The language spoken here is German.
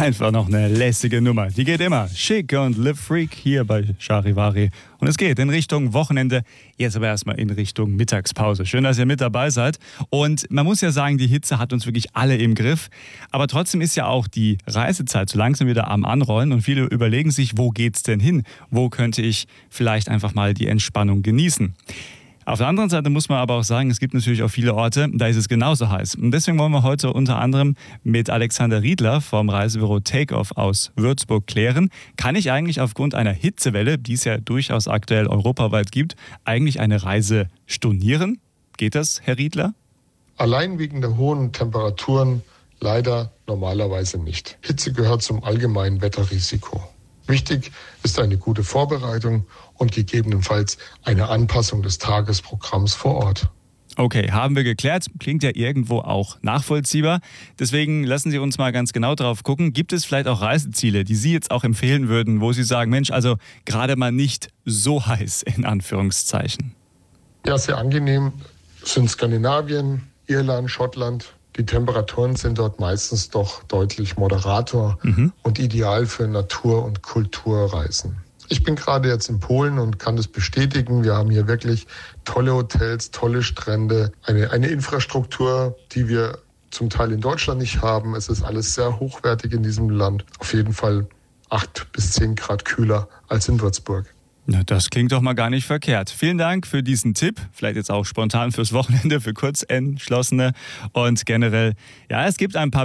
Einfach noch eine lässige Nummer. Die geht immer. Chic und Live Freak hier bei Charivari. Und es geht in Richtung Wochenende, jetzt aber erstmal in Richtung Mittagspause. Schön, dass ihr mit dabei seid. Und man muss ja sagen, die Hitze hat uns wirklich alle im Griff. Aber trotzdem ist ja auch die Reisezeit so langsam wieder am Anrollen. Und viele überlegen sich, wo geht's denn hin? Wo könnte ich vielleicht einfach mal die Entspannung genießen? Auf der anderen Seite muss man aber auch sagen, es gibt natürlich auch viele Orte, da ist es genauso heiß. Und deswegen wollen wir heute unter anderem mit Alexander Riedler vom Reisebüro Takeoff aus Würzburg klären, kann ich eigentlich aufgrund einer Hitzewelle, die es ja durchaus aktuell europaweit gibt, eigentlich eine Reise stornieren? Geht das, Herr Riedler? Allein wegen der hohen Temperaturen leider normalerweise nicht. Hitze gehört zum allgemeinen Wetterrisiko. Wichtig ist eine gute Vorbereitung und gegebenenfalls eine Anpassung des Tagesprogramms vor Ort. Okay, haben wir geklärt. Klingt ja irgendwo auch nachvollziehbar. Deswegen lassen Sie uns mal ganz genau drauf gucken. Gibt es vielleicht auch Reiseziele, die Sie jetzt auch empfehlen würden, wo Sie sagen, Mensch, also gerade mal nicht so heiß in Anführungszeichen? Ja, sehr angenehm sind Skandinavien, Irland, Schottland. Die Temperaturen sind dort meistens doch deutlich moderator und ideal für Natur- und Kulturreisen. Ich bin gerade jetzt in Polen und kann das bestätigen. Wir haben hier wirklich tolle Hotels, tolle Strände, eine Infrastruktur, die wir zum Teil in Deutschland nicht haben. Es ist alles sehr hochwertig in diesem Land. Auf jeden Fall 8 bis 10 Grad kühler als in Würzburg. Na, das klingt doch mal gar nicht verkehrt. Vielen Dank für diesen Tipp. Vielleicht jetzt auch spontan fürs Wochenende, für Kurzentschlossene. Und generell, ja, es gibt ein paar